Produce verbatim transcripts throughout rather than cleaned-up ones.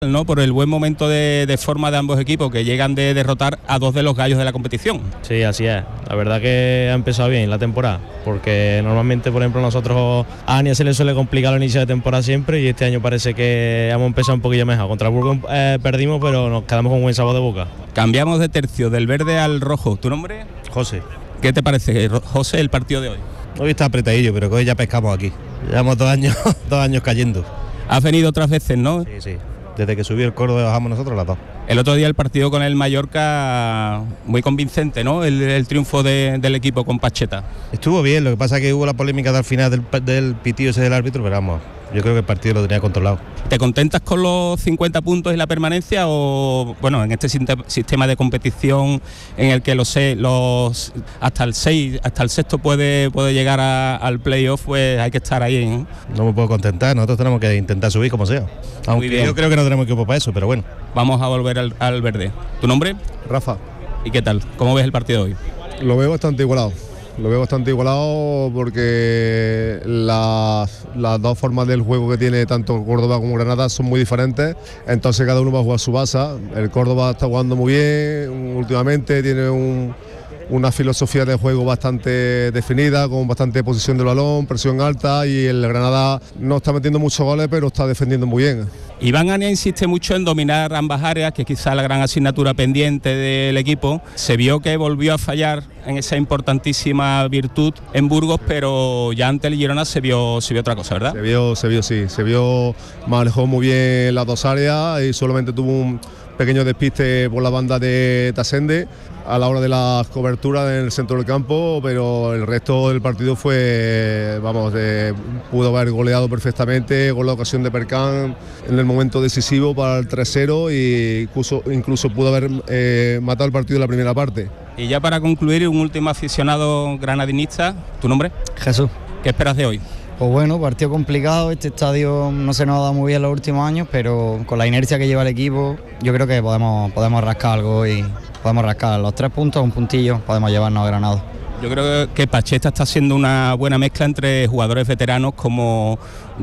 ¿no? Por el buen momento de, de forma de ambos equipos, que llegan de derrotar a dos de los gallos de la competición. Sí, así es. La verdad que ha empezado bien la temporada, porque normalmente, por ejemplo, nosotros a Ania se le suele complicar el inicio de temporada siempre, y este año parece que hemos empezado un poquillo mejor. Contra el Burgos eh, perdimos, pero nos quedamos con un buen sabor de boca. Cambiamos de tercio, del verde al rojo. ¿Tu nombre? José. ¿Qué te parece, José, el partido de hoy? Hoy está apretadillo, pero que hoy ya pescamos aquí. Llevamos dos años, dos años cayendo. Has venido otras veces, ¿no? Sí, sí. Desde que subió el Córdoba bajamos nosotros las dos. El otro día el partido con el Mallorca, muy convincente, ¿no? El, el triunfo de, del equipo con Pacheta. Estuvo bien, lo que pasa es que hubo la polémica al final del, del pitillo ese del árbitro, pero vamos, yo creo que el partido lo tenía controlado. ¿Te contentas con los cincuenta puntos y la permanencia, o bueno, en este sistema de competición en el que lo sé, los hasta el seis, hasta el sexto puede, puede llegar a, al playoff, pues hay que estar ahí, ¿eh? No me puedo contentar, nosotros tenemos que intentar subir como sea. Aunque yo creo que no tenemos equipo para eso, pero bueno. Vamos a volver al, al verde. ¿Tu nombre? Rafa. ¿Y qué tal? ¿Cómo ves el partido de hoy? Lo veo bastante igualado. Lo veo bastante igualado porque las, las dos formas del juego que tiene tanto Córdoba como Granada son muy diferentes, entonces cada uno va a jugar su base. El Córdoba está jugando muy bien últimamente, tiene un, una filosofía de juego bastante definida, con bastante posición del balón, presión alta, y el Granada no está metiendo muchos goles, pero está defendiendo muy bien. Iván Ania insiste mucho en dominar ambas áreas, que es quizá la gran asignatura pendiente del equipo. Se vio que volvió a fallar en esa importantísima virtud en Burgos, pero ya ante el Girona se vio, se vio otra cosa, ¿verdad? Se vio, se vio, sí, se vio, manejó muy bien las dos áreas y solamente tuvo un pequeño despiste por la banda de Tasende a la hora de las coberturas en el centro del campo, pero el resto del partido fue, vamos, eh, pudo haber goleado perfectamente, con la ocasión de Percán en el momento decisivo para el tres cero, y incluso, incluso pudo haber eh, matado el partido en la primera parte. Y ya para concluir, un último aficionado granadinista, ¿tu nombre? Jesús. ¿Qué esperas de hoy? Pues bueno, partido complicado, este estadio no se nos ha dado muy bien en los últimos años, pero con la inercia que lleva el equipo, yo creo que podemos, podemos rascar algo y podemos rascar los tres puntos, un puntillo, podemos llevarnos a Granada. Yo creo que Pacheta está haciendo una buena mezcla entre jugadores veteranos como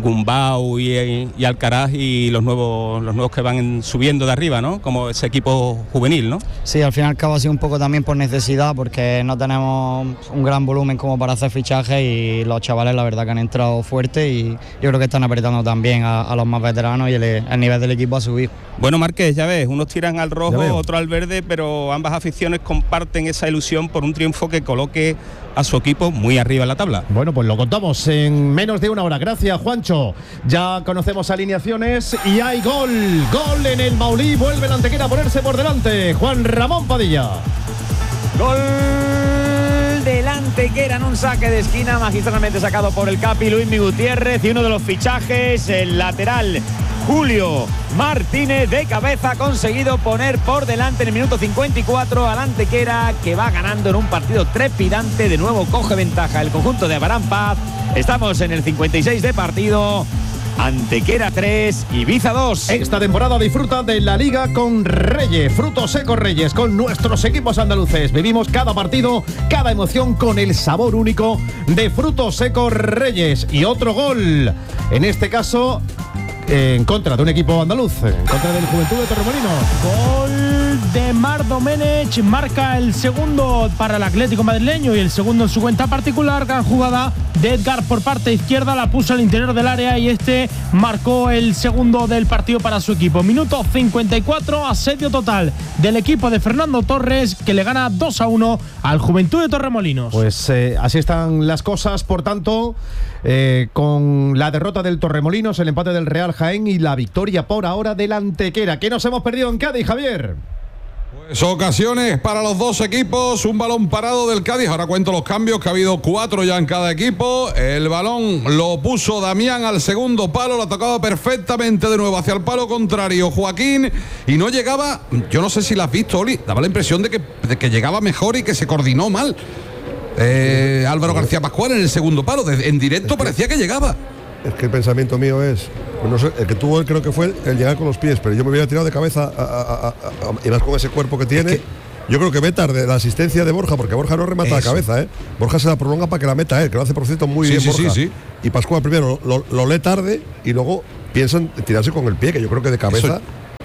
Gumbau y, y Alcaraz, y los nuevos los nuevos que van subiendo de arriba, ¿no? Como ese equipo juvenil, ¿no? Sí, al fin y al cabo ha sido un poco también por necesidad, porque no tenemos un gran volumen como para hacer fichajes, y los chavales la verdad que han entrado fuerte, y yo creo que están apretando también a, a los más veteranos, y el, el nivel del equipo ha subido. Bueno, Márquez, ya ves, unos tiran al rojo, otros al verde, pero ambas aficiones comparten esa ilusión por un triunfo que coloque a su equipo muy arriba en la tabla. Bueno, pues lo contamos en menos de una hora. Gracias, Juancho. Ya conocemos alineaciones y hay gol. Gol en el Maulí. Vuelve el Antequera a ponerse por delante. Juan Ramón Padilla. Gol del Antequera en un saque de esquina magistralmente sacado por el capi Luis Mi Gutiérrez, y uno de los fichajes, el lateral Julio Martínez, de cabeza ha conseguido poner por delante en el minuto cincuenta y cuatro al Antequera, que va ganando en un partido trepidante. De nuevo coge ventaja el conjunto de Abraham Paz. Estamos en el cincuenta y seis de partido. Antequera tres, Ibiza dos. Esta temporada disfruta de la Liga con Reyes, Frutos Secos Reyes, con nuestros equipos andaluces. Vivimos cada partido, cada emoción con el sabor único de Frutos Secos Reyes. Y otro gol, en este caso en contra de un equipo andaluz, en contra del Juventud de Torremolinos. Gol de Marc Domenech, marca el segundo para el Atlético madrileño, y el segundo en su cuenta particular. Gran jugada de Edgar por parte izquierda, la puso al interior del área, y este marcó el segundo del partido para su equipo. Minuto cincuenta y cuatro, asedio total del equipo de Fernando Torres, que le gana dos a uno al Juventud de Torremolinos. Pues eh, así están las cosas, por tanto, eh, con la derrota del Torremolinos, el empate del Real Jaén y la victoria por ahora del Antequera. ¿Qué nos hemos perdido en Cádiz, Javier? Pues ocasiones para los dos equipos, un balón parado del Cádiz. Ahora cuento los cambios, que ha habido cuatro ya en cada equipo. El balón lo puso Damián al segundo palo, lo tocaba perfectamente de nuevo hacia el palo contrario Joaquín, y no llegaba. Yo no sé si la has visto, Oli, daba la impresión de que, de que llegaba mejor y que se coordinó mal. Eh, Álvaro García Pascual en el segundo palo, de, en directo parecía que llegaba. Es que el pensamiento mío es, pues no sé, el que tuvo él creo que fue el llegar con los pies, pero yo me hubiera tirado de cabeza a, a, a, a, y más con ese cuerpo que tiene. Es que yo creo que ve tarde la asistencia de Borja, porque Borja no remata la cabeza, ¿eh? Borja se la prolonga para que la meta él, que lo hace por cierto muy sí, bien sí, Borja. Sí, sí. Y Pascual primero lo, lo lee tarde y luego piensa en tirarse con el pie, que yo creo que de cabeza. Eso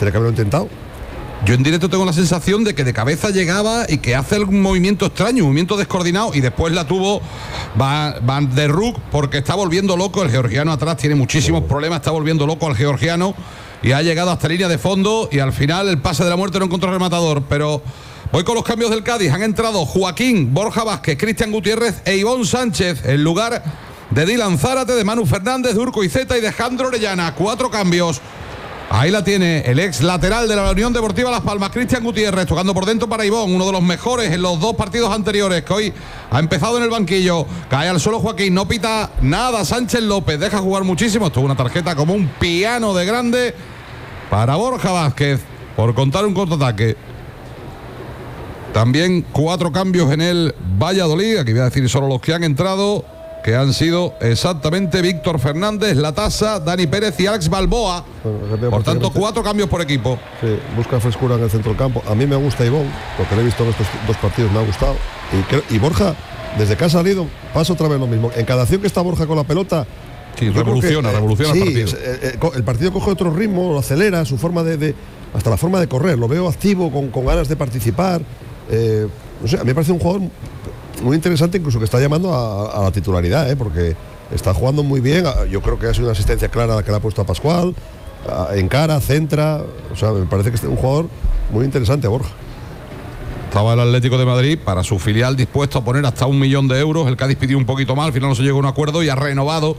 Tenía que haberlo intentado. Yo en directo tengo la sensación de que de cabeza llegaba y que hace algún movimiento extraño, un movimiento descoordinado, y después la tuvo Van der Roek, porque está volviendo loco el georgiano atrás, tiene muchísimos problemas, está volviendo loco al georgiano y ha llegado hasta línea de fondo y al final el pase de la muerte no encontró rematador. Pero voy con los cambios del Cádiz. Han entrado Joaquín, Borja Vázquez, Cristian Gutiérrez e Ivón Sánchez en lugar de Dylan Zárate, de Manu Fernández, de Urco Iceta y de Jandro Orellana. Cuatro cambios. Ahí la tiene el ex lateral de la Unión Deportiva Las Palmas, Cristian Gutiérrez, tocando por dentro para Ivón, uno de los mejores en los dos partidos anteriores, que hoy ha empezado en el banquillo. Cae al suelo Joaquín, no pita nada Sánchez López, deja jugar muchísimo. Esto es una tarjeta como un piano de grande para Borja Vázquez, por contar un contraataque. También cuatro cambios en el Valladolid, aquí voy a decir solo los que han entrado, que han sido exactamente Víctor Fernández, Latasa, Dani Pérez y Alex Balboa. Bueno, por tanto, cuatro cambios por equipo. Sí, busca frescura en el centro del campo. A mí me gusta Ivón, porque lo he visto en estos dos partidos, me ha gustado. Y, y Borja, desde que ha salido, pasa otra vez lo mismo. En cada acción que está Borja con la pelota, sí, revoluciona, que, eh, revoluciona sí, el partido. Eh, eh, el partido coge otro ritmo, lo acelera, su forma de, de hasta la forma de correr. Lo veo activo, con, con ganas de participar. Eh, no sé, a mí me parece un jugador muy interesante, incluso que está llamando a, a la titularidad, ¿eh? Porque está jugando muy bien. Yo creo que ha sido una asistencia clara la que le ha puesto a Pascual, a, encara, centra. O sea, me parece que es un jugador muy interesante, Borja. Estaba el Atlético de Madrid para su filial dispuesto a poner hasta un millón de euros. El Cádiz pidió un poquito más, al final no se llegó a un acuerdo y ha renovado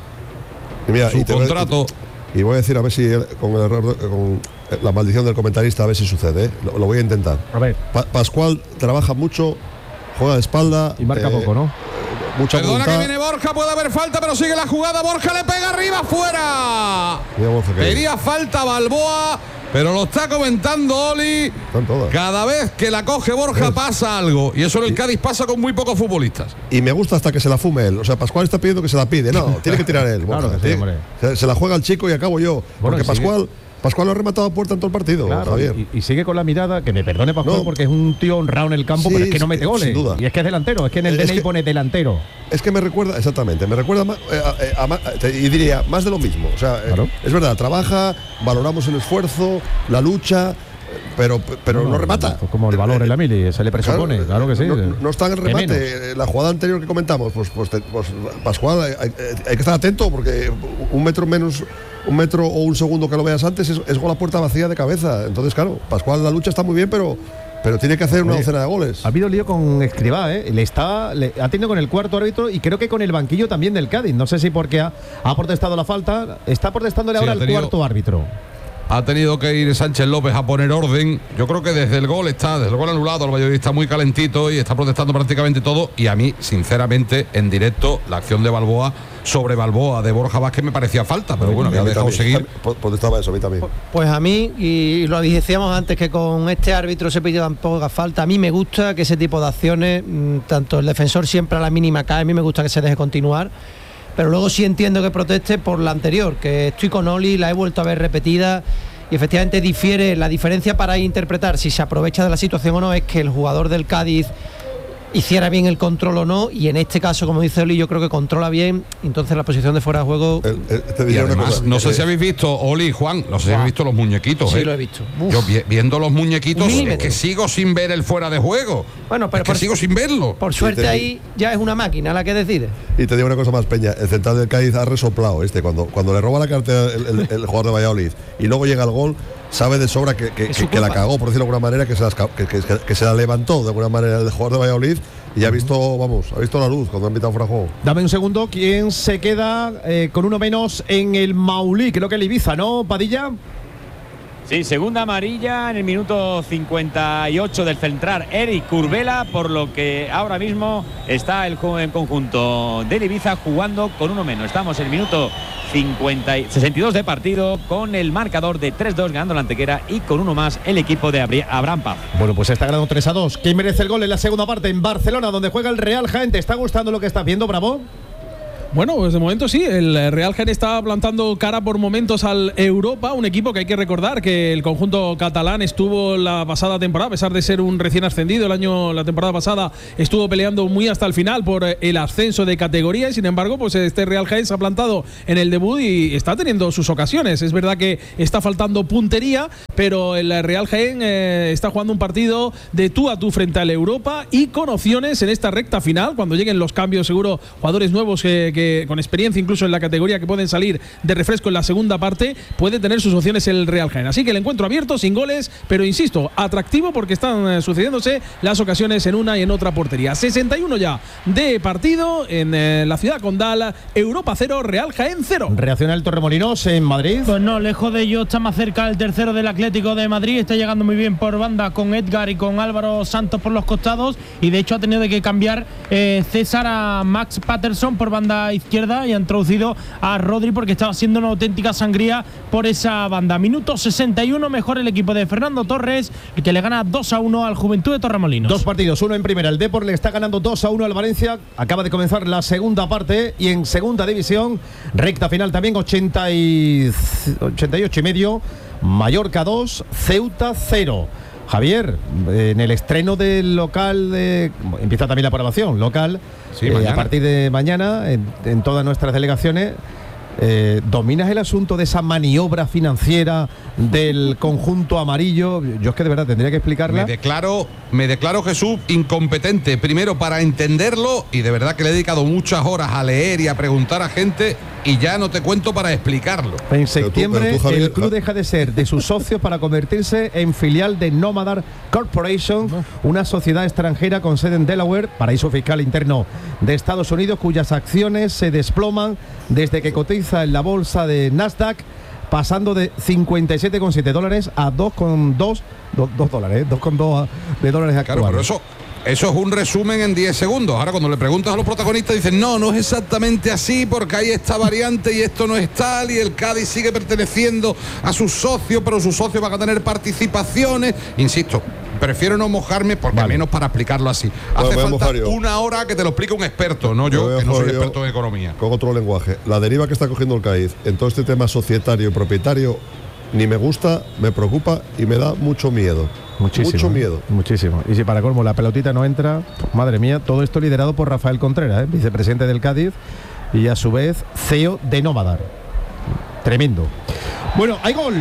y mira, su y contrato. Y, y voy a decir a ver si con el error, con la maldición del comentarista, a ver si sucede, ¿eh? lo, lo voy a intentar. A ver. Pa Pascual trabaja mucho, juega de espalda y marca eh, poco, ¿no? Mucha Perdona voluntad. que viene Borja, puede haber falta, pero sigue la jugada. Borja le pega arriba, fuera. Pedía falta Balboa, pero lo está comentando Oli. Cada vez que la coge Borja pasa algo, y eso en el Cádiz pasa con muy pocos futbolistas. Y me gusta hasta que se la fume él. O sea, Pascual está pidiendo que se la pide. No, tiene que tirar él. Borja, claro que sí, hombre. se, se la juega el chico y acabo yo. Bueno, porque sí. Pascual. Pascual lo ha rematado a puerta en todo el partido, claro, Javier. Y, y sigue con la mirada, que me perdone Pascual, no, porque es un tío honrado en el campo, sí, pero es que no mete goles. Sin duda. Y es que es delantero, es que en el es D N I que, pone delantero. Es que me recuerda, exactamente, me recuerda más, eh, eh, a, a, y diría, más de lo mismo. O sea, claro. eh, es verdad, trabaja, valoramos el esfuerzo, la lucha, pero, pero no, no remata. Pues como el valor en la mili, se le presupone, claro, claro que sí. No, no está en el remate. La jugada anterior que comentamos, pues, pues, pues Pascual, hay, hay, hay que estar atento, porque un metro menos... un metro o un segundo que lo veas antes es, es gol a puerta vacía de cabeza. Entonces, claro, Pascual la lucha está muy bien, pero pero tiene que hacer una Oye, docena de goles. Ha habido lío con Escribá, ¿eh? Le está, le, ha tenido con el cuarto árbitro y creo que con el banquillo también del Cádiz. No sé si porque ha, ha protestado la falta, está protestándole sí, ahora al cuarto árbitro. Ha tenido que ir Sánchez López a poner orden. Yo creo que desde el gol está, desde el gol anulado, el Valladolid está muy calentito y está protestando prácticamente todo. Y a mí, sinceramente, en directo, la acción de Balboa sobre Balboa de Borja Vázquez me parecía falta, pero bueno, me ha dejado seguir. Protestaba eso, a mí también. Pues a mí, y lo decíamos antes, que con este árbitro se pidió tan poca falta. A mí me gusta que ese tipo de acciones, tanto el defensor siempre a la mínima cae, a mí me gusta que se deje continuar. Pero luego sí entiendo que proteste por la anterior, que estoy con Oli, la he vuelto a ver repetida y efectivamente difiere. La diferencia para interpretar si se aprovecha de la situación o no es que el jugador del Cádiz hiciera bien el control o no, y en este caso, como dice Oli, yo creo que controla bien, entonces la posición de fuera de juego. El, el, te y además, cosa, no sé eh, si habéis visto, Oli y Juan, no sé si habéis visto los muñequitos. Sí, eh. lo he visto. Uf. Yo vi, viendo los muñequitos es que sigo sin ver el fuera de juego. Bueno, pero es que por, sigo sin verlo. Por suerte te, ahí ya es una máquina la que decide. Y te digo una cosa más, Peña, el central del Cádiz ha resoplado este, cuando, cuando le roba la cartera el, el, el jugador de Valladolid y luego llega el gol, sabe de sobra que, que, que, que la cagó, por decirlo de alguna manera, que se, las, que, que, que se la levantó de alguna manera el jugador de Valladolid. Y ha visto, vamos, ha visto la luz cuando ha invitado fuera de juego. Dame un segundo, ¿quién se queda eh, con uno menos en el Maulí? Creo que el Ibiza, ¿no, Padilla? Sí, segunda amarilla en el minuto cincuenta y ocho del central Eric Curbela, por lo que ahora mismo está el, el conjunto del Ibiza jugando con uno menos. Estamos en el minuto cincuenta, sesenta y dos de partido, con el marcador de tres dos ganando la Antequera y con uno más el equipo de Abraham Paz. Bueno, pues está ganando tres a dos. ¿Quién merece el gol en la segunda parte? En Barcelona, donde juega el Real Jaén. ¿Te está gustando lo que estás viendo, Bravo? Bueno, pues de momento sí, el Real Jaén está plantando cara por momentos al Europa, un equipo que hay que recordar que el conjunto catalán estuvo la pasada temporada, a pesar de ser un recién ascendido, el año, la temporada pasada estuvo peleando muy hasta el final por el ascenso de categoría y sin embargo, pues este Real Jaén se ha plantado en el debut y está teniendo sus ocasiones. Es verdad que está faltando puntería, pero el Real Jaén eh, está jugando un partido de tú a tú frente al Europa y con opciones en esta recta final, cuando lleguen los cambios, seguro jugadores nuevos eh, que con experiencia incluso en la categoría que pueden salir de refresco en la segunda parte, puede tener sus opciones el Real Jaén. Así que el encuentro abierto, sin goles, pero insisto, atractivo porque están eh, sucediéndose las ocasiones en una y en otra portería. sesenta y uno ya de partido en eh, la ciudad condal. Europa cero, Real Jaén cero. Reacciona el Torremolinos en Madrid. Pues no, lejos de ello, está más cerca el tercero del Atlético de Madrid, está llegando muy bien por banda con Edgar y con Álvaro Santos por los costados, y de hecho ha tenido que cambiar eh, César a Max Patterson por banda izquierda y ha introducido a Rodri porque estaba siendo una auténtica sangría por esa banda. Minuto sesenta y uno, mejor el equipo de Fernando Torres, que le gana dos a uno al Juventud de Torremolinos. Dos partidos, uno en primera, el Depor le está ganando dos a uno al Valencia, acaba de comenzar la segunda parte, y en segunda división, recta final también, ochenta y ocho y medio, Mallorca dos, Ceuta cero. Javier, en el estreno del local, de, empieza también la programación local, sí, eh, a partir de mañana en, en todas nuestras delegaciones. Eh, ¿Dominas el asunto de esa maniobra financiera del conjunto amarillo? Yo es que de verdad tendría que explicarla. Me declaro, me declaro, Jesús, incompetente, primero para entenderlo, y de verdad que le he dedicado muchas horas a leer y a preguntar a gente, y ya no te cuento para explicarlo. En septiembre pero tú, pero tú, Javier, el club deja de ser de sus socios para convertirse en filial de Nomadar Corporation, una sociedad extranjera con sede en Delaware, paraíso fiscal interno de Estados Unidos, cuyas acciones se desploman desde que cotiza en la bolsa de Nasdaq, pasando de cincuenta y siete coma siete dólares a dos coma dos dólares, dos coma dos de dólares actuales. Claro, pero eso, eso es un resumen en diez segundos. Ahora, cuando le preguntas a los protagonistas, dicen, no, no es exactamente así, porque hay esta variante y esto no es tal, y el Cádiz sigue perteneciendo a sus socios, pero sus socios van a tener participaciones. Insisto, prefiero no mojarme, porque vale. al menos para explicarlo así. Hace bueno, falta una hora que te lo explique un experto, no yo, que no soy experto en economía. Con otro lenguaje. La deriva que está cogiendo el Cádiz en todo este tema societario y propietario ni me gusta, me preocupa y me da mucho miedo. Muchísimo. Mucho miedo. Muchísimo. Y si para colmo la pelotita no entra, madre mía, todo esto liderado por Rafael Contreras, ¿eh? vicepresidente del Cádiz y a su vez C E O de Nomadar. Tremendo. Bueno, hay gol.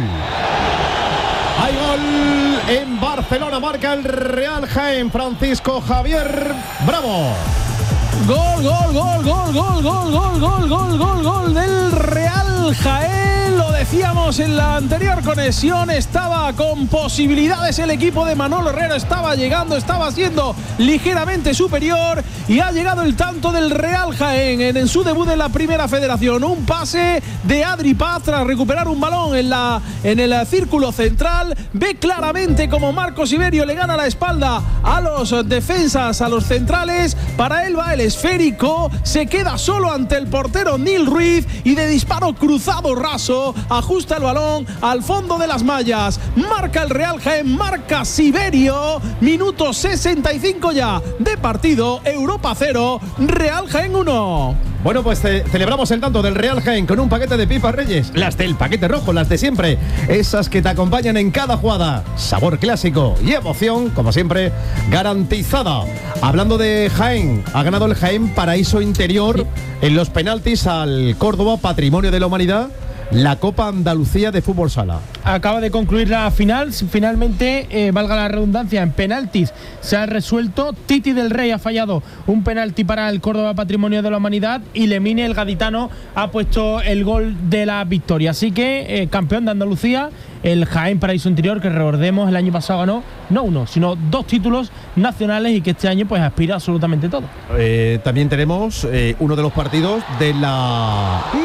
Hay gol en Barcelona, marca el Real Jaén, Francisco Javier Bravo. Gol, gol, gol, gol, gol, gol, gol, gol, gol, gol, gol del Real Jaén. Lo decíamos en la anterior conexión, estaba con posibilidades el equipo de Manolo Herrera, estaba llegando, estaba siendo ligeramente superior, y ha llegado el tanto del Real Jaén en, en su debut en la Primera Federación. Un pase de Adri Paz tras recuperar un balón en, la, en el círculo central. Ve claramente como Marcos Iberio le gana la espalda a los defensas, a los centrales. Para él va el esférico, se queda solo ante el portero Nil Ruiz, y de disparo cruzado raso ajusta el balón al fondo de las mallas. Marca el Real Jaén, marca Siberio. Minuto sesenta y cinco ya de partido. Europa cero, Real Jaén uno. Bueno, pues eh, celebramos el tanto del Real Jaén con un paquete de pipas Reyes, las del paquete rojo, las de siempre, esas que te acompañan en cada jugada. Sabor clásico y emoción, como siempre, garantizada. Hablando de Jaén, ha ganado el Jaén Paraíso Interior en los penaltis al Córdoba, Patrimonio de la Humanidad, la Copa Andalucía de Fútbol Sala. Acaba de concluir la final, finalmente, eh, valga la redundancia, en penaltis se ha resuelto. Titi del Rey ha fallado un penalti para el Córdoba Patrimonio de la Humanidad, y Lemine, el gaditano, ha puesto el gol de la victoria. Así que eh, campeón de Andalucía, el Jaén Paraíso Interior, que recordemos el año pasado ganó no uno, sino dos títulos nacionales, y que este año pues aspira absolutamente todo. Eh, también tenemos eh, uno de los partidos de la